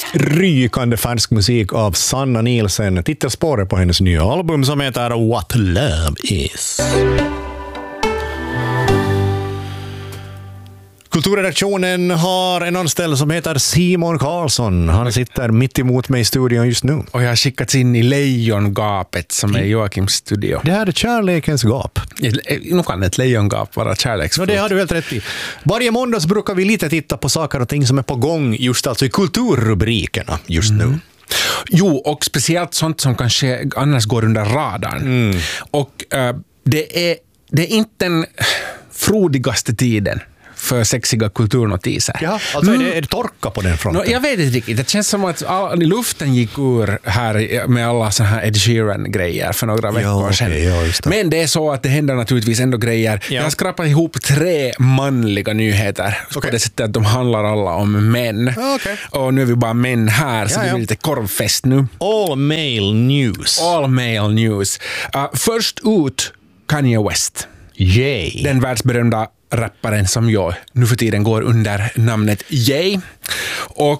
rykande färsk musik av Sanna Nielsen. Titelspåret på hennes nya album som heter What Love Is. Kulturredaktionen har en anställd som heter Simon Karlsson. Han sitter mitt emot mig i studion just nu. Och jag har skickats in i lejongapet som är Joakims studio. Det här är kärlekens gap. Nu kan ett lejongap vara kärleksfullt. Det har du helt rätt i. Varje måndags brukar vi lite titta på saker och ting som är på gång just alltså i kulturrubrikerna just nu. Jo, och speciellt sånt som kanske annars går under radarn. Och det är inte den frodigaste tiden för sexiga kulturnotiser. Ja, alltså är det torka på den fronten? Jag vet inte riktigt. Det känns som att luften gick ur här med alla så här Ed Sheeran-grejer för några veckor sedan. Men det är så att det händer naturligtvis ändå grejer. Jag har skrapat ihop 3 manliga nyheter på det sättet att de handlar alla om män. Och nu är vi bara män här, så det blir lite korvfest nu. All male news. All male news. Först ut Kanye West. Yay. Den världsberömda rapparen som jag nu för tiden går under namnet Ye. Och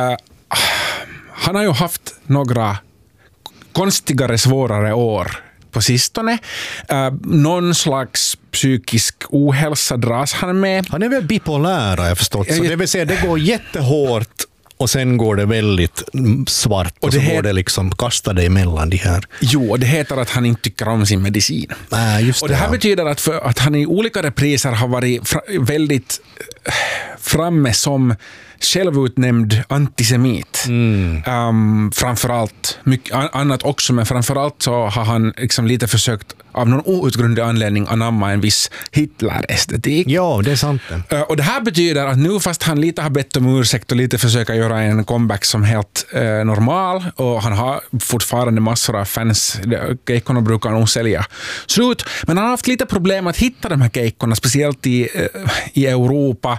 han har ju haft några konstigare, svårare år på sistone. Någon slags psykisk ohälsa dras han med. Han är väl bipolär, har jag förstått. Så det vill säga, det går jättehårt och sen går det väldigt svart och så går det liksom kastade emellan de här. Jo, det heter att han inte tycker om sin medicin. Just det, och det här betyder att han i olika repriser har varit väldigt framme som självutnämnd antisemit. Framförallt, mycket annat också, men framförallt så har han liksom lite försökt av någon outgrundlig anledning anamma en viss Hitler-estetik. Ja, det är sant. Och det här betyder att nu fast han lite har bett om ursäkt och lite försöker göra en comeback som helt normal, och han har fortfarande massor av fans, keikorna brukar nog sälja slut, men han har haft lite problem att hitta de här keikorna, speciellt i Europa.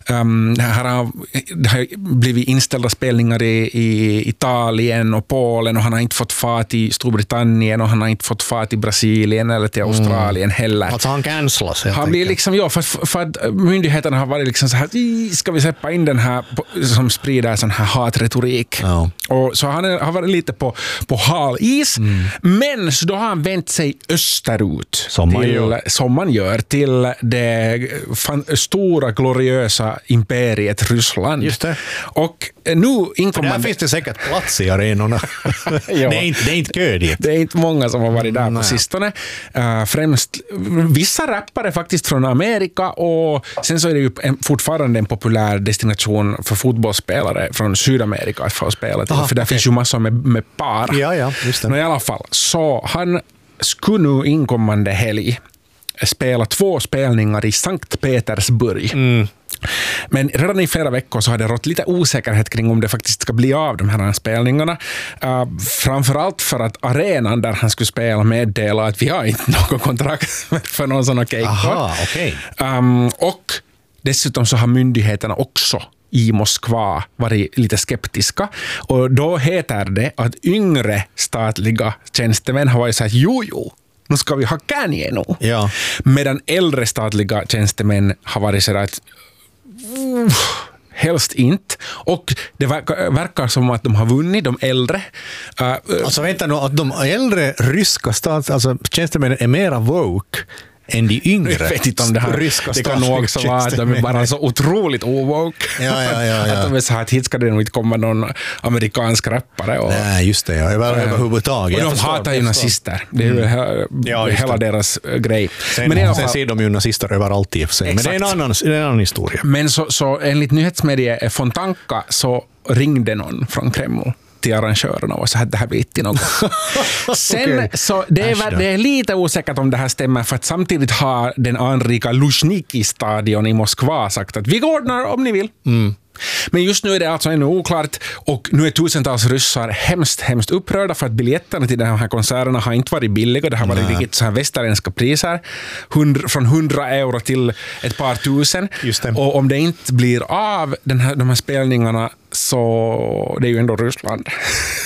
Det har blivit inställda spelningar i Italien och Polen, och han har inte fått fart i Storbritannien, och han har inte fått fart i Brasilien eller till Australien heller. Alltså han cancelas. Han blir liksom, för att myndigheterna har varit liksom så här, ska vi släppa in den här som sprider sån här hatretorik. Och så han har varit lite på hal is, men så då har han vänt sig österut som man gör till det stora gloriösa imperiet Ryssland. Just det. Och nu där finns det säkert plats i arenorna. Det är inte kö dit. Det är inte många som har varit där på sistone. Främst vissa rappare faktiskt från Amerika, och sen så är det ju fortfarande en populär destination för fotbollsspelare från Sydamerika att få spela till. För där finns ju massor med par. Ja, just det. Men i alla fall, så han skulle nu inkommande helg spela 2 spelningar i Sankt Petersburg. Men redan i flera veckor så har det rått lite osäkerhet kring om det faktiskt ska bli av de här spelningarna. Framförallt för att arenan där han skulle spela meddelar att vi har inte någon kontrakt för någon sån keikkor. Och dessutom så har myndigheterna också i Moskva varit lite skeptiska. Och då heter det att yngre statliga tjänstemän har varit så här, jo, nu ska vi ha Kanye nu. Ja. Medan äldre statliga tjänstemän har varit så där att helst inte. Och det verkar som att de har vunnit, de äldre. Alltså vänta nu, att de äldre ryska tjänstemännen är mera woke än de yngre. Jag vet inte om det här. Det kan nog också vara att de är bara så otroligt owoke. Att de är så här att hit ska det nog inte komma någon amerikansk rappare. Nej, just det. Överhuvudtaget. Och de hatar ju nazister. Det är ju hela deras grej. Sen ser de ju nazister överallt i och för sig. Men det är en annan historia. Men så enligt nyhetsmediet Fontanka så ringde någon från Kreml till arrangörerna och så att det här blir inte något. Sen så det är lite osäkert om det här stämmer, för att samtidigt har den anrika Luzhniki-stadion i Moskva sagt att vi ordnar om ni vill. Men just nu är det alltså ännu oklart, och nu är tusentals ryssar hemskt upprörda för att biljetterna till de här konserterna har inte varit billiga. Det har varit riktigt så här västerländska priser, från 100 euro till ett par tusen. Och om det inte blir av de här spelningarna, så det är ju ändå Ryssland.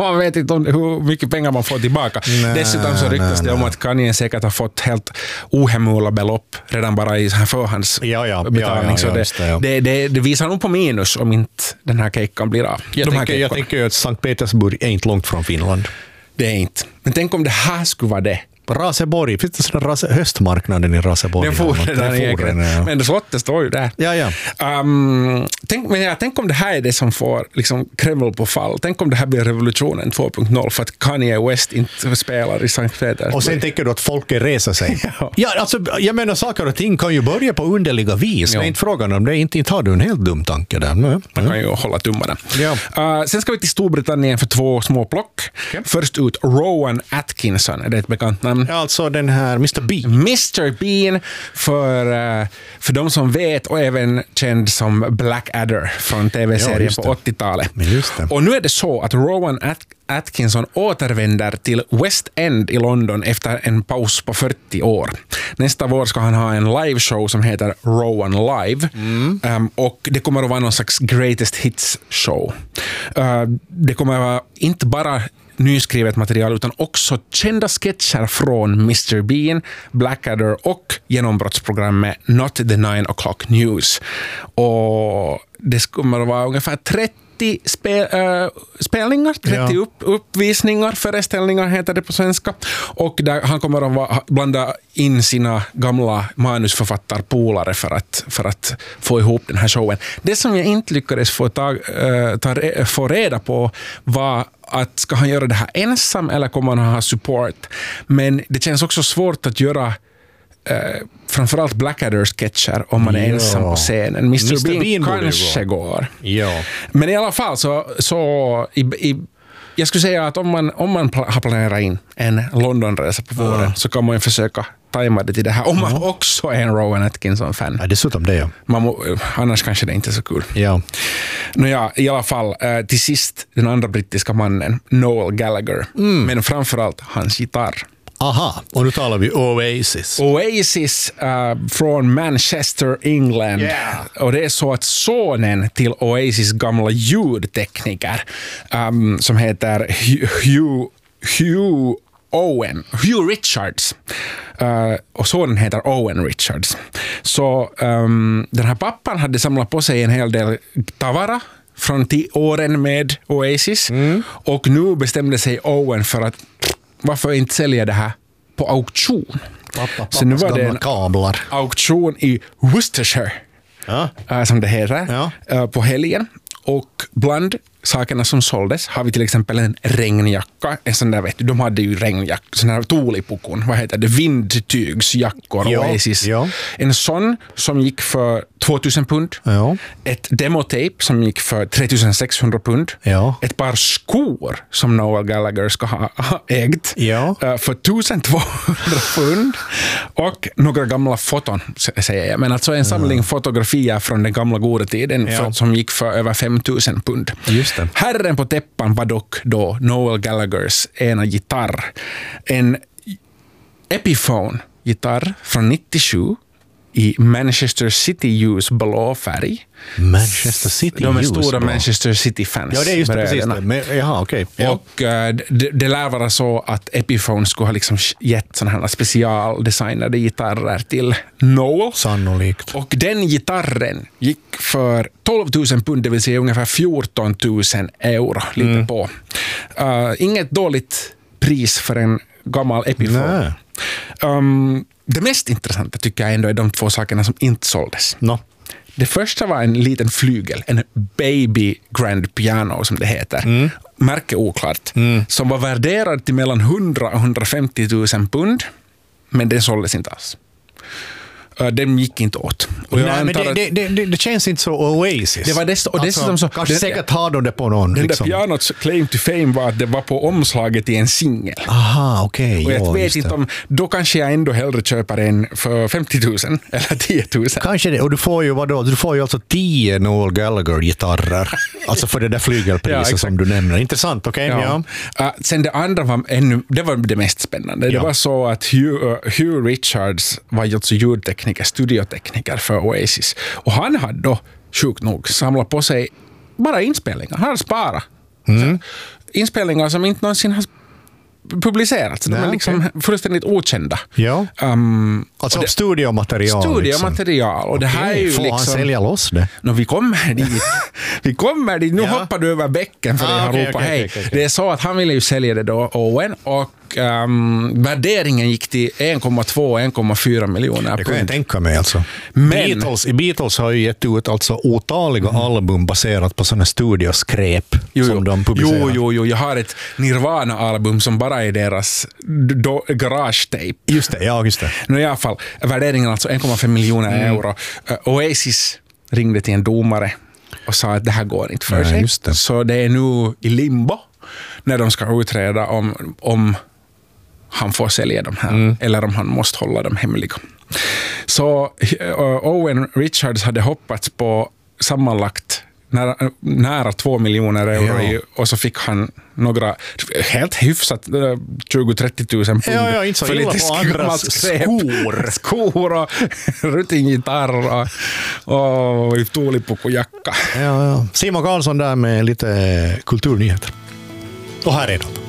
man vet inte om hur mycket pengar man får tillbaka. Dessutom så ryktas det om att Kanye säkert har fått helt ohemula belopp redan bara i förhandsbetalning. Så det visar nog på minus om inte den här kejkan blir av. Jag tänker att Sankt Petersburg är inte långt från Finland. Det är inte. Men tänk om det här skulle vara det. Raseborg, finns det sådana höstmarknaden i Raseborg? Den får redan. Men det slottet står ju där. Ja. Tänk om det här är det som får liksom Kreml på fall. Tänk om det här blir revolutionen 2.0 för att Kanye West inte spelar i Sankt Petersburg. Och sen tänker du att folket reser sig. Alltså, jag menar, saker och ting kan ju börja på underliga vis. Det är inte frågan om det. Inte har du en helt dum tanke där. Man kan ju hålla tummarna. Sen ska vi till Storbritannien för 2 små plock. Först ut Rowan Atkinson. Är det ett bekant namn? Alltså den här Mr. Bean. Mr. Bean för de som vet, och även känd som Blackadder från tv-serien på 80-talet. Och nu är det så att Rowan Atkinson återvänder till West End i London efter en paus på 40 år. Nästa vår ska han ha en liveshow som heter Rowan Live. Och det kommer att vara någon slags greatest hits show. Det kommer att vara inte bara nyskrivet material utan också kända sketcher från Mr. Bean, Blackadder och genombrottsprogrammet Not the 9 o'clock News. Och det kommer att vara ungefär 30 spelningar, 30 uppvisningar, föreställningar heter det på svenska. Och där han kommer att blanda in sina gamla manusförfattarpolare för att få ihop den här showen. Det som jag inte lyckades få reda på var att ska han göra det här ensam eller kommer han ha support? Men det känns också svårt att göra framförallt Blackadder-sketcher om man är ensam på scenen. Mr. Bean kanske går. Ja. Men i alla fall jag skulle säga att om man har planerat in en Londonresa på våren så kan man ju försöka tajma det till det här. Om man också är en Rowan Atkinson-fan. Ja, dessutom det, annars kanske det inte är så kul. Ja. I alla fall, till sist den andra brittiska mannen, Noel Gallagher. Men framförallt hans gitarr. Aha, och nu talar vi Oasis. Oasis från Manchester, England. Och det är så att sonen till Oasis gamla ljudtekniker som heter Hugh Richards. Och sonen heter Owen Richards. Så den här pappan hade samlat på sig en hel del tavara från åren med Oasis. Och nu bestämde sig Owen för att varför inte sälja det här på auktion? Så nu var det en auktion i Worcestershire som det heter på helgen. Och bland sakerna som såldes har vi till exempel en regnjacka. En sån där, de hade ju regnjacka, sån här tuulipukun, vindtygsjackor, Oasis. En sån som gick för 2000 pund. Ett demotape som gick för 3600 pund. Ett par skor som Noel Gallagher ska ha ägt för 1200 pund. Och några gamla foton, säger jag. Men alltså en samling fotografier från den gamla goda tiden som gick för över 5000 pund. Just det. Herren på täppan var dock då Noel Gallaghers ena gitarr. En Epiphone-gitarr från 97 i Manchester City ljus blå färg. Manchester City de är stora Manchester City-fans. Ja, det är just det, precis det. Men, okej. Och det lär vara så att Epiphone skulle ha liksom gett sådana här specialdesignade gitarrer till Noel. Sannolikt. Och den gitarren gick för 12 000 pund, det vill säga ungefär 14 000 euro. Lite på. Inget dåligt pris för en gammal Epiphone. Det mest intressanta tycker jag ändå är de 2 sakerna som inte såldes. Det första var en liten flygel, en baby grand piano som det heter. Märke oklart. Som var värderad till mellan 100 och 150 000 pund. Men den såldes inte alls. Den gick inte åt. Och nej, men det känns inte så Oasis. Det var dessutom så, kanske säkert har de det på någon. Den där pianots claim to fame var att det var på omslaget i en singel. Aha, okej. Och jag vet inte om, då kanske jag ändå hellre köper en för 50 000 eller 10 000. Kanske det, och du får ju du får ju alltså 10 Noel Gallagher-gitarrer. Alltså för det där flygelpriset som du nämner. Intressant, okej. Sen det andra var det var det mest spännande. Det var så att Hugh Richards var alltså ljudtekniker, studiotekniker för Oasis. Och han hade då, sjukt nog, samlat på sig bara inspelningar. Han hade sparat Så, inspelningar som inte någonsin har publicerats. De är liksom fullständigt okända. Ja. Alltså studiomaterial. Studiomaterial. Och det här är ju får liksom... han sälja loss det? Vi kommer dit. Nu hoppar du över bäcken för det jag ropar hej. Det är så att han ville ju sälja det då, Owen, och värderingen gick till 1,2-1,4 miljoner. Det kan jag tänka mig alltså. Men Beatles har ju gett ut alltså otaliga album baserat på sådana studioskräp som de publicerar. Jo, jag har ett Nirvana-album som bara är deras garage-tape. Just det. Nu i alla fall, värderingen alltså 1,5 miljoner euro. Oasis ringde till en domare och sa att det här går inte för sig. Så det är nu i limbo när de ska utreda om han får sälja dem här eller om han måste hålla dem hemliga. Så Owen Richards hade hoppats på sammanlagt nära 2 miljoner euro och så fick han några helt hyfsat 20-30 000 pund för lite skor och rutingitarr och tuulipukujacka. Ja. Simon Karlsson där med lite kulturnyheter. Och här är de.